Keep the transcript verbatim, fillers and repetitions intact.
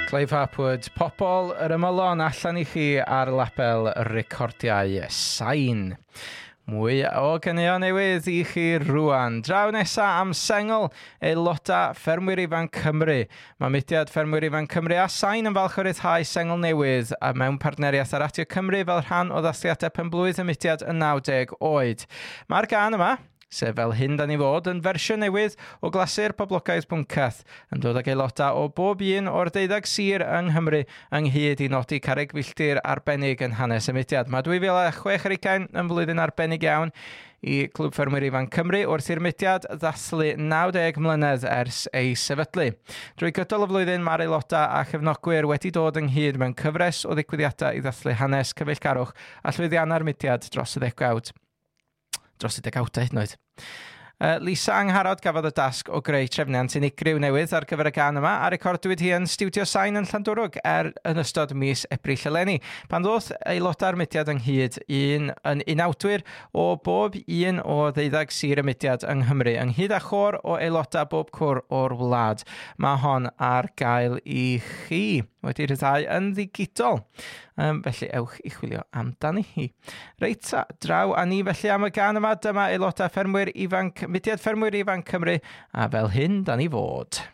Clive Hapwood, pobl yr ymylon allan i chi ar label recordiau sain. Mwy o gyneuon newydd i chi rwan. Draw nesa am sengl aeloda Ffermwyr Ifanc Cymru. Mae mudiad Ffermwyr Ifanc Cymru a sain yn falch o ryddhau sengl newydd a mewn partneriaeth ar Radio Cymru fel rhan o ddathliadau penblwydd y mudiad yn nawdeg oed. Mae'r gan yma, sef fel hyn da ni fod, yn fersiwn newydd o glasur poblogaidd bwncath, yn dod ag aelodau o bob un o'r deuddeg sir yng Nghymru ynghyd i nodi carreg filltir arbennig yn hanes y mudiad. Mae dwy fil a chwech ar ugain yn flwyddyn arbennig iawn i Clwb Ffermwyr Ifanc Cymru wrth i'r mudiad ddathlu nawdeg mlynedd ers ei sefydlu. Drwy gydol y flwyddyn mae'r aelodau a chefnogwyr wedi dod ynghyd mewn cyfres o ddigwyddiadau i ddathlu hanes cyfeillgarwch a llwyddiannau'r mudiad dros y ddegawd. dros y degawdau hyd yn oed. Uh, Lisa Angharad gafodd y dasg o greu trefniant unigryw newydd ar gyfer y gan yma a recordwyd hi yn Studio Sain yn Llandwrwg er yn ystod mis Ebrill eleni. Pan ddoth aelodau'r mudiad ynghyd un yn unawdwyr o bob un o ddeuddeg sir y mudiad yng Nghymru ynghyd â chor o aelodau bob cwr o'r wlad. Mae hon ar gael i chi wedi rhyddhau yn ddigidol. Um, felly ewch i chwilio amdani hi. Reit, draw a ni felly am y gan yma, dyma aelodau Ffermwyr Ifanc, mudiad Ffermwyr Ifanc Cymru, a fel hyn da ni fod.